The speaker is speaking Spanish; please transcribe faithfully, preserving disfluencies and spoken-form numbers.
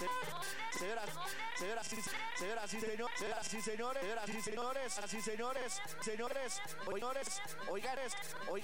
señoras, señoras, señoras y señores, señoras y señores, señoras y señores, así señores, señores, señores, oigares, oigares.